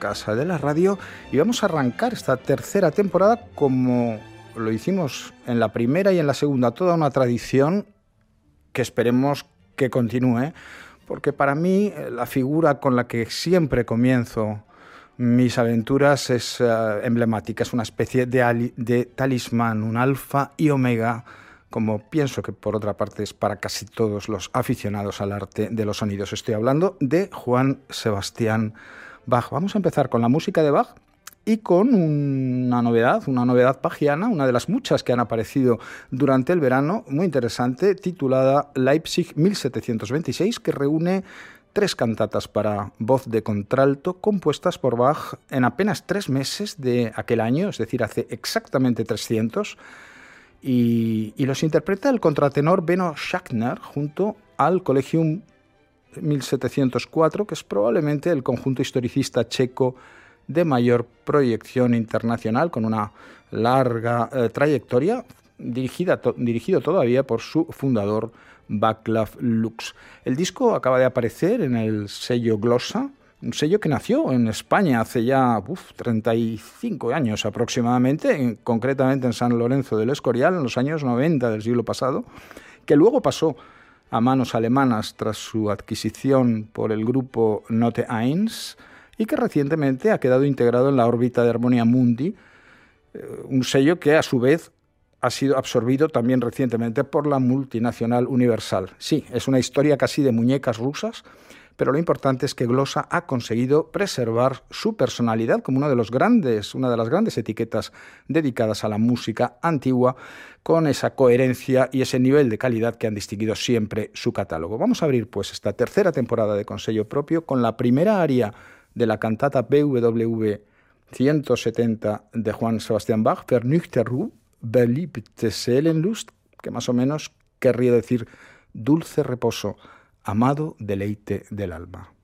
casa de la radio y vamos a arrancar esta tercera temporada como lo hicimos en la primera y en la segunda, toda una tradición que esperemos que continúe, porque para mí la figura con la que siempre comienzo mis aventuras es emblemática, es una especie de talismán, un alfa y omega, como pienso que por otra parte es para casi todos los aficionados al arte de los sonidos. Estoy hablando de Johann Sebastian Bach. Vamos a empezar con la música de Bach y con una novedad bachiana, una de las muchas que han aparecido durante el verano, muy interesante, titulada Leipzig 1726, que reúne 3 cantatas para voz de contralto compuestas por Bach en apenas 3 meses de aquel año, es decir, hace exactamente 300, y los interpreta el contratenor Benno Schachtner junto al Collegium 1704, que es probablemente el conjunto historicista checo de mayor proyección internacional, con una larga trayectoria, dirigido todavía por su fundador Václav Lux. El disco acaba de aparecer en el sello Glosa, un sello que nació en España hace ya 35 años aproximadamente, concretamente en San Lorenzo del Escorial, en los años 90 del siglo pasado, que luego pasó a manos alemanas tras su adquisición por el grupo Note 1, y que recientemente ha quedado integrado en la órbita de Harmonia Mundi, un sello que a su vez ha sido absorbido también recientemente por la multinacional Universal. Sí, es una historia casi de muñecas rusas, pero lo importante es que Glosa ha conseguido preservar su personalidad como una de las grandes etiquetas dedicadas a la música antigua, con esa coherencia y ese nivel de calidad que han distinguido siempre su catálogo. Vamos a abrir pues esta tercera temporada de Con sello propio con la primera aria de la cantata BWV 170 de Johann Sebastian Bach, Vergnügte Ruhe, beliebte Seelenlust, que más o menos querría decir dulce reposo, amado deleite del alma.